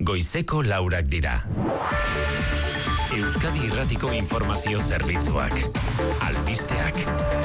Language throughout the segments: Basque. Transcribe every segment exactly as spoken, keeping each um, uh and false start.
goizeko laurak dira. Euskadi Irratiko Informazio Zerbitzuak. Albisteak.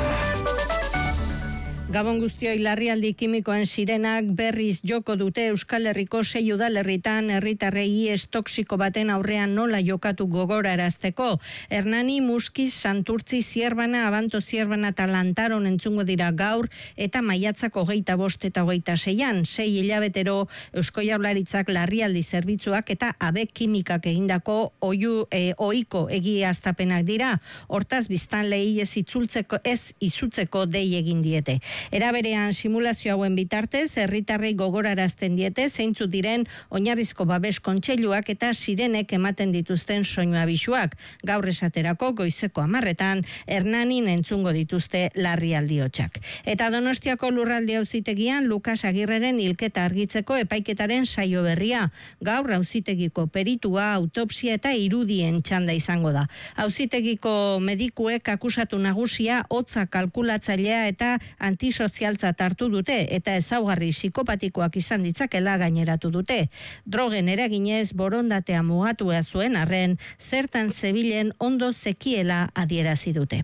Gabon guztioi, larrialdi kimikoen sirenak berriz joko dute Euskal Herriko sei udalerritan herritarrei ihes toxiko baten aurrean nola jokatu gogorarazteko. Hernani, Muskiz, Santurtzi, Zierbana, Abanto Zierbana eta Lantaron entzungo dira gaur eta maiatzak hogeita bost eta hogeita seian. Sei hilabetero Eusko Jaurlaritzak larrialdi zerbitzuak eta abek kimikak egindako oiu, e, oiko egiaztapenak dira. Hortaz biztanleei ez itzultzeko, ez izutzeko dei egin diete. Era berean simulazio hauen bitartez, herritarrei gogorarazten diete zeintzu diren oinarrizko babes kontseiluak eta sirenek ematen dituzten soinu abisuak. Gaur esaterako goizeko hamarretan Hernanin entzungo dituzte larrialdi hotsak. Eta Donostiako lurralde auzitegian Lukas Agirreren hilketa argitzeko epaiketaren saio berria. Gaur auzitegiko peritua, autopsia eta irudien txanda izango da. Auzitegiko medikuek akusatu nagusia hotza kalkulatzailea eta antisozialtzat hartu dute eta ezaugarri psikopatikoak izan ditzakela gaineratu dute. Drogen eraginez borondatea mugatua zuen arren, zertan zebilen ondo zekiela adierazi dute.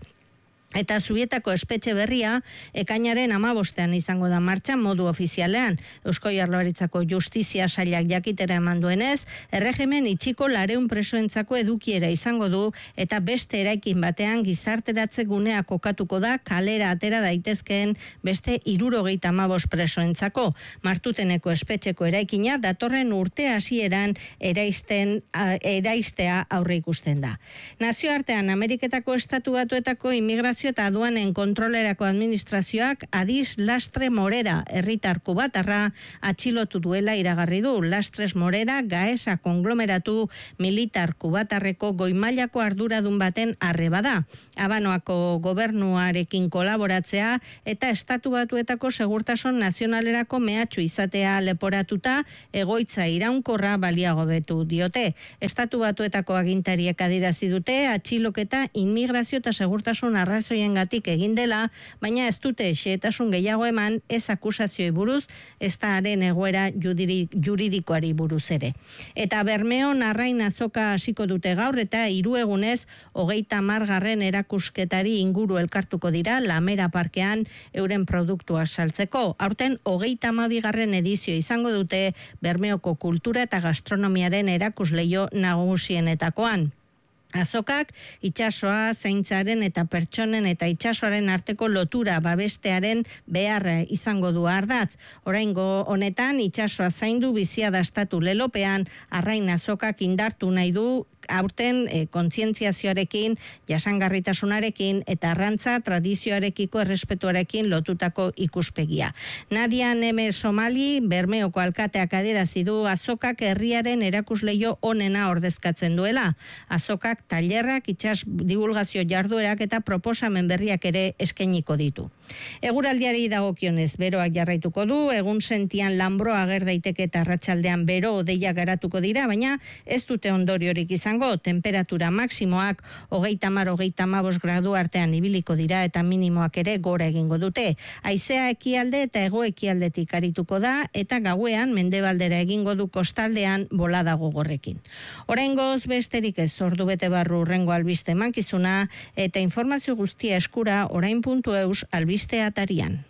Eta Zubietako espetxe berria ekainaren hamabostean izango da martxan modu ofizialean. Eusko Jaurlaritzako Justizia Sailak jakitera eman duenez, erregimen itxiko lareun presoentzako edukiera izango du eta beste eraikin batean gizarteratze gunea kokatuko da kalera atera daitezkeen beste hirurogeita hamabost presoentzako. Martuteneko espetxeko eraikina datorren urte hasieran eraisten eraistea aurre ikusten da. Nazioartean Ameriketako Estatu Batuetako immigrazio eta aduanen kontrolerako administrazioak Adis Lastre Morera herritar kubatarra atxilotu duela iragarri du. Lastres Morera Gaesa konglomeratu militar kubatarreko goimailako arduradun baten arreba da. Habanoako gobernuarekin kolaboratzea eta Estatu Batuetako segurtasun nazionalerako mehatxu izatea leporatuta egoitza iraunkorra baliagobetu diote. Estatu Batuetako agintariek adierazi dute atxiloketa immigrazio eta segurtasun arrazoien gatik egin dela, baina ez dute xehetasun gehiago eman ez akusazioi buruz, ez da haren egoera juridikoari buruz ere. Eta Bermeon arrain azoka hasiko dute gaur eta hiru egunez hogeita hamargarren erakusketari inguru elkartuko dira Lamera Parkean euren produktuak saltzeko. Aurten hogeita hamabigarren edizio izango dute Bermeoko kultura eta gastronomiaren erakusleio nagusienetakoan. Azokak itsasoa zaintzaren eta pertsonen eta itsasoaren arteko lotura babestearen beharra izango du ardatz. Oraingo honetan itsasoa zaindu bizia dastatu lelopean arrain azokak indartu nahi du aurten e, kontzientziazioarekin, jasangarritasunarekin eta arrantza tradizioarekiko errespetuarekin lotutako ikuspegia. Nadia Neme Somali, Bermeoko alkateak adierazi du azokak herriaren erakusleio onena ordezkatzen duela. Azokak tailerrak, itsas divulgazio jarduerak eta proposamen berriak ere eskainiko ditu. Eguraldiari dagokionez beroak jarraituko du, egun sentian lanbro ager daiteke eta arratsaldean bero hodeiak garatuko dira, baina ez dute ondoriorik izango. Temperatura maksimoak hogeita hamar hogeita hamabost gradu artean ibiliko dira eta minimoak ere gora egingo dute. Haizea ekialde eta hego ekialdetik arituko da eta gauean mendebaldera egingo du kostaldean bolada gogorrekin. Oraingoz besterik ez, ordu bete barru hurrengo albiste emankizuna eta informazio guztia eskura orain puntu eus albiste atarian.